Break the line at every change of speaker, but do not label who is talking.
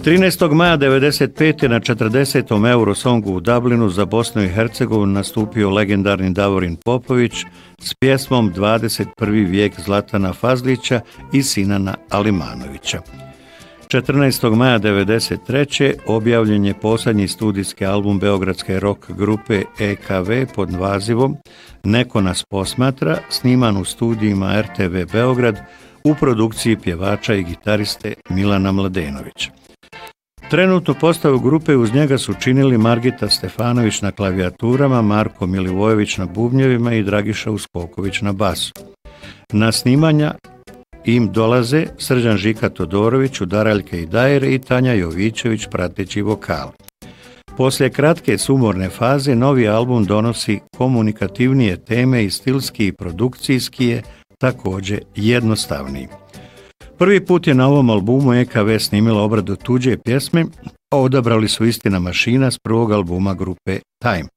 13. maja 1995. na 40. Eurosongu u Dublinu za Bosnu i Hercegovinu nastupio legendarni Davorin Popović s pjesmom 21. vijek Zlatana Fazlića i Sinana Alimanovića. 14. maja 1993. objavljen je posljednji studijski album beogradske rock grupe EKV pod nazivom Neko nas posmatra, sniman u studijima RTV Beograd u produkciji pjevača i gitariste Milana Mladenovića. Trenutnu postavu grupe uz njega su činili Margita Stefanović na klavijaturama, Marko Milivojević na bubnjevima i Dragiša Uskoković na basu. Na snimanja im dolaze Srđan Žika Todorović, Udaraljke i Dajre i Tanja Jovićević prateći vokal. Poslije kratke sumorne faze novi album donosi komunikativnije teme i stilski i produkcijski je također jednostavniji. Prvi put je na ovom albumu EKV snimila obradu tuđe pjesme, a odabrali su Istina mašina s prvog albuma grupe Time.